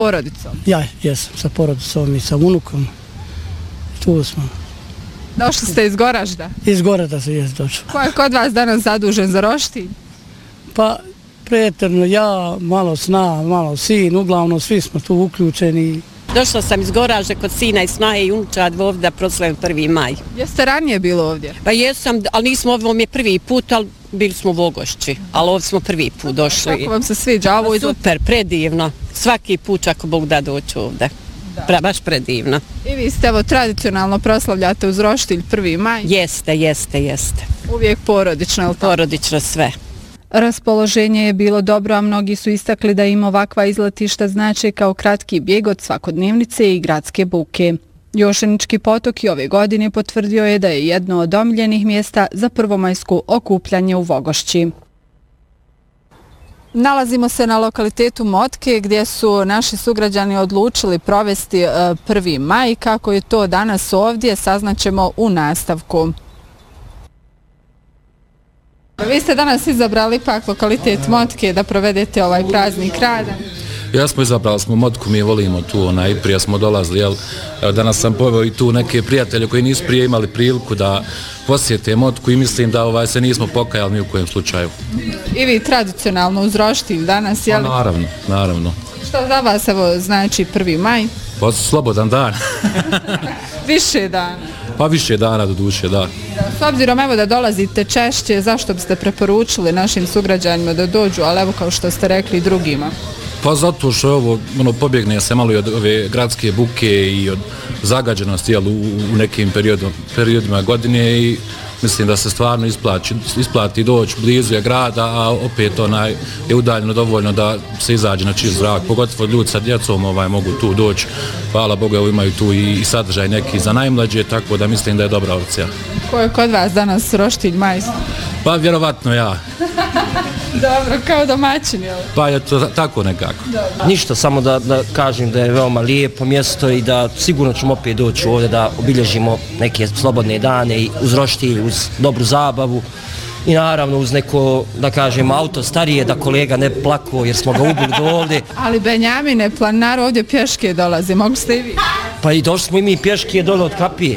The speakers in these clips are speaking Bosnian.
Porodicom? Ja, jesam, sa porodicom i sa unukom. Tu smo. Došli ste iz Goražda? Iz Goražda se jest došao. Ko je kod vas danas zadužen za roštilj? Pa, preterno ja, malo sna, malo sin, uglavnom svi smo tu uključeni. Došla sam iz Goražda kod sina i snaje i unučad ovdje da proslavim 1. maj. Jeste ranije bilo ovdje? Pa jesam, ali nismo, ovo mi je prvi put, ali bili smo u Vogošći, ali ovdje smo prvi put došli. Kako vam se sviđa ovo izgled? Super, predivno. Svaki put ako Bog da doći ovdje. Baš predivno. I vi ste evo tradicionalno proslavljate uz roštilj 1. maj? Jeste. Uvijek porodično, je li tako? Porodično sve. Raspoloženje je bilo dobro, a mnogi su istakli da im ovakva izletišta znače kao kratki bijeg od svakodnevnice i gradske buke. Jošanički potok i ove godine potvrdio je da je jedno od omiljenih mjesta za prvomajsko okupljanje u Vogošći. Nalazimo se na lokalitetu Motke gdje su naši sugrađani odlučili provesti 1. maj. Kako je to danas ovdje, saznaćemo u nastavku. Vi ste danas izabrali ipak lokalitet Motke da provedete ovaj praznik rada. Ja smo izabrali Motku, mi volimo tu, prije smo dolazili, jel, danas sam poveo i tu neke prijatelje koji nisu prije imali priliku da posjete Motku i mislim da se nismo pokajali ni u kojem slučaju. I vi tradicionalno uz roštilj danas, jel? Naravno. Što za vas evo znači 1. maj? Pa slobodan dan. Više dana. Pa više dana do duše, da. S obzirom evo da dolazite češće, zašto biste preporučili našim sugrađanima da dođu, ali evo kao što ste rekli i drugima? Pa zato što je ovo, pobjegne se malo i od ove gradske buke i od zagađenosti, jel, u nekim periodima godine i mislim da se stvarno isplati doći blizu je grada, a opet je udaljeno dovoljno da se izađe na čist zrak, pogotovo ljudi sa djecom mogu tu doći. Hvala Bogu, imaju tu i sadržaj neki za najmlađe, tako da mislim da je dobra opcija. Ko je kod vas danas roštilj majstor? Pa vjerovatno ja. Dobro, kao domaćin, jel? Pa je to tako nekako. Dobro. Ništa, samo da kažem da je veoma lijepo mjesto i da sigurno ćemo opet doći ovdje da obilježimo neke slobodne dane i uz roštilj, uz dobru zabavu i naravno uz neko, da kažem, auto starije da kolega ne plako jer smo ga ubili do ovdje. Ali Benjamine, planinar ovdje pješke dolazi, mogu ste i vi? Pa i došli smo i mi pješke dole od kapije.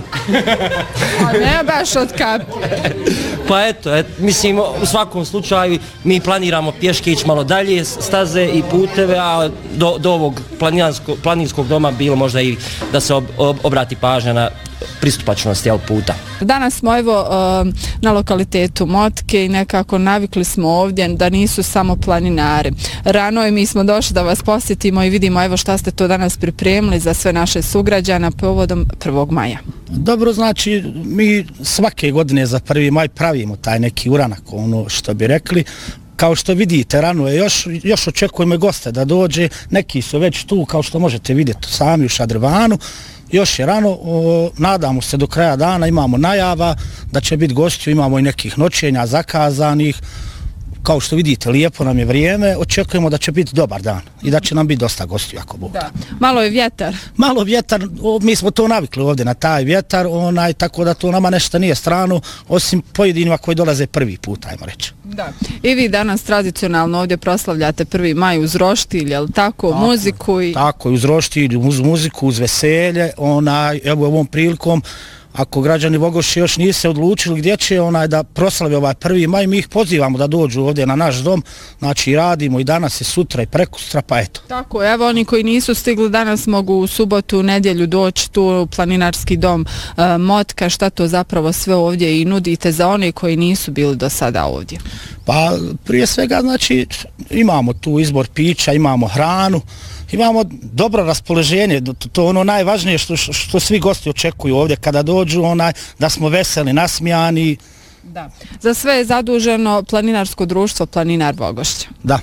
A ne baš od kapije. Pa eto, mislim u svakom slučaju mi planiramo pješke ići malo dalje, staze i puteve, a do ovog planinskog doma bilo možda i da se obrati pažnja na pristupačnost puta. Danas smo evo na lokalitetu Motke i nekako navikli smo ovdje da nisu samo planinari. Rano je mi smo došli da vas posjetimo i vidimo evo šta ste to danas pripremili za sve naše sugrađana povodom 1. maja. Dobro, znači mi svake godine za 1. maj pravimo taj neki uranak, ono što bi rekli. Kao što vidite, rano je još očekujemo goste da dođe, neki su već tu, kao što možete vidjeti sami u šadrvanu. Još je rano, nadamo se do kraja dana, imamo najava da će biti gostiju, imamo i nekih noćenja zakazanih. Kao što vidite, lijepo nam je vrijeme, očekujemo da će biti dobar dan i da će nam biti dosta gostiju ako Bog da. Malo je vjetar. Malo vjetar, mi smo to navikli ovdje na taj vjetar, tako da to nama nešto nije strano, osim pojedinima koji dolaze prvi put, ajmo reći. Da. I vi danas tradicionalno ovdje proslavljate 1. maj uz roštilj, jel tako, muziku i... Tako, uz roštilj, uz muziku, uz veselje, evo ovom prilikom, ako građani Vogošće još nisu se odlučili gdje će da proslave ovaj 1. maj, mi ih pozivamo da dođu ovdje na naš dom, znači radimo i danas i sutra i prekustra, pa eto. Tako, evo oni koji nisu stigli danas mogu u subotu, nedjelju doći tu u planinarski dom Motka, šta to zapravo sve ovdje i nudite za one koji nisu bili do sada ovdje? Pa prije svega znači imamo tu izbor pića, imamo hranu, imamo dobro raspoloženje, to ono najvažnije što svi gosti očekuju ovdje kada dođu, da smo veseli, nasmijani. Da. Za sve je zaduženo planinarsko društvo Planinar Vogošća. Da,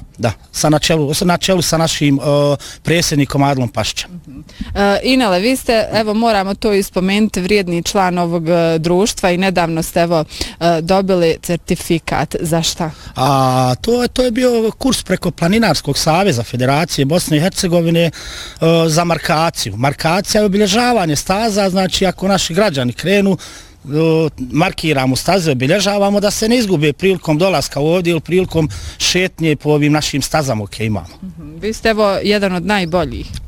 na čelu sa našim predsjednikom Adlom Pašćem. Inele, vi ste, evo moramo to ispomenuti, vrijedni član ovog društva i nedavno ste evo dobili certifikat. Za šta? To je bio kurs preko Planinarskog saveza Federacije Bosne i Hercegovine za markaciju. Markacija je obilježavanje staza, znači ako naši građani krenu, markiramo staze, obilježavamo da se ne izgube prilikom dolaska ovdje ili prilikom šetnje po ovim našim stazama koje imamo. Vi ste evo jedan od najboljih.